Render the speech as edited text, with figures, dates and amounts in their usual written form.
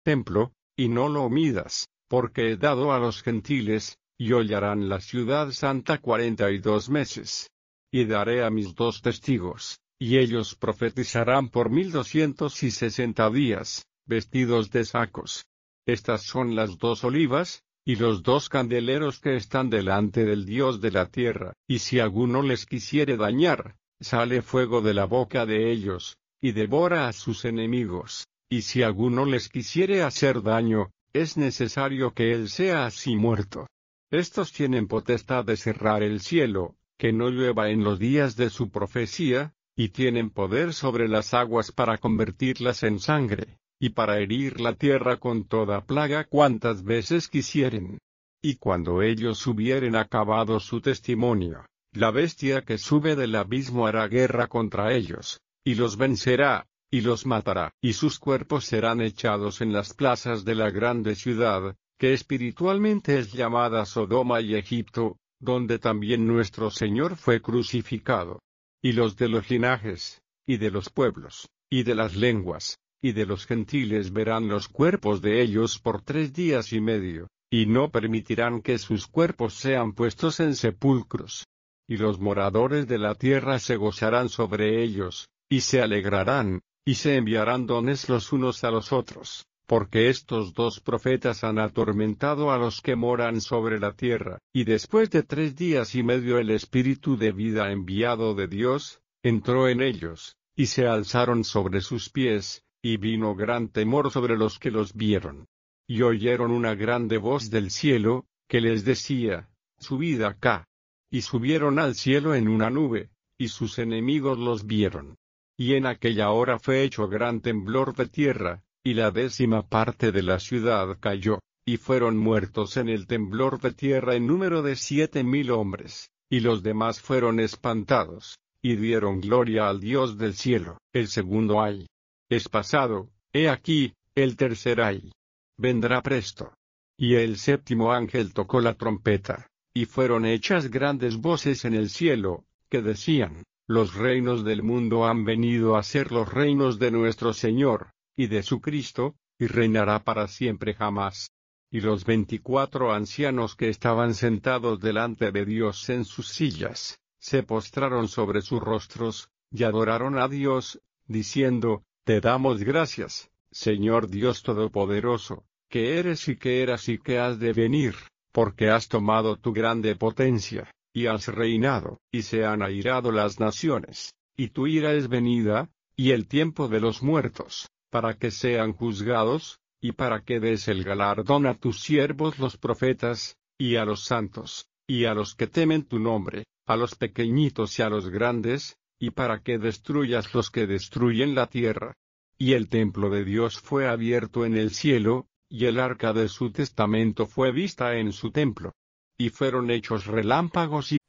templo, y no lo midas, porque he dado a los gentiles, y hollarán la ciudad santa 42 meses. Y daré a mis 2 testigos, y ellos profetizarán por 1260 días, vestidos de sacos. Estas son las 2 olivas, y los 2 candeleros que están delante del Dios de la tierra, y si alguno les quisiere dañar, sale fuego de la boca de ellos, y devora a sus enemigos, y si alguno les quisiere hacer daño, es necesario que él sea así muerto. Estos tienen potestad de cerrar el cielo, que no llueva en los días de su profecía, y tienen poder sobre las aguas para convertirlas en sangre, y para herir la tierra con toda plaga cuantas veces quisieren. Y cuando ellos hubieren acabado su testimonio, la bestia que sube del abismo hará guerra contra ellos, y los vencerá, y los matará, y sus cuerpos serán echados en las plazas de la grande ciudad, que espiritualmente es llamada Sodoma y Egipto, donde también nuestro Señor fue crucificado. Y los de los linajes, y de los pueblos, y de las lenguas, y de los gentiles verán los cuerpos de ellos por 3 días y medio, y no permitirán que sus cuerpos sean puestos en sepulcros. Y los moradores de la tierra se gozarán sobre ellos, y se alegrarán, y se enviarán dones los unos a los otros, porque estos 2 profetas han atormentado a los que moran sobre la tierra. Y después de 3 días y medio el Espíritu de vida enviado de Dios, entró en ellos, y se alzaron sobre sus pies, y vino gran temor sobre los que los vieron. Y oyeron una grande voz del cielo, que les decía, subid acá. Y subieron al cielo en una nube, y sus enemigos los vieron. Y en aquella hora fue hecho gran temblor de tierra, y la 10ª parte de la ciudad cayó, y fueron muertos en el temblor de tierra en número de 7000 hombres, y los demás fueron espantados, y dieron gloria al Dios del cielo. El segundo ay es pasado, he aquí, el tercer ay vendrá presto. Y el 7º ángel tocó la trompeta, y fueron hechas grandes voces en el cielo, que decían, los reinos del mundo han venido a ser los reinos de nuestro Señor, y de su Cristo, y reinará para siempre jamás. Y los 24 ancianos que estaban sentados delante de Dios en sus sillas, se postraron sobre sus rostros, y adoraron a Dios, diciendo, te damos gracias, Señor Dios Todopoderoso, que eres y que eras y que has de venir, porque has tomado tu grande potencia, y has reinado, y se han airado las naciones, y tu ira es venida, y el tiempo de los muertos, para que sean juzgados, y para que des el galardón a tus siervos los profetas, y a los santos, y a los que temen tu nombre, a los pequeñitos y a los grandes, y para que destruyas los que destruyen la tierra. Y el templo de Dios fue abierto en el cielo, y el arca de su testamento fue vista en su templo. Y fueron hechos relámpagos y